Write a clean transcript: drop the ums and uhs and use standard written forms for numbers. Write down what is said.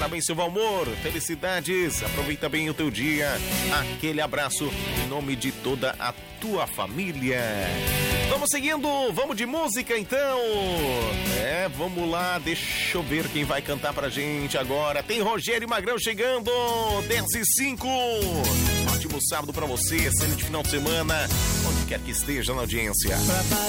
Parabéns, seu Valmor. Felicidades. Aproveita bem o teu dia. Aquele abraço em nome de toda a tua família. Vamos seguindo. Vamos de música, então. Vamos lá. Deixa eu ver quem vai cantar pra gente agora. Tem Rogério Magrão chegando. 10h05. Ótimo sábado pra você. Excelente final de semana. Onde quer que esteja na audiência.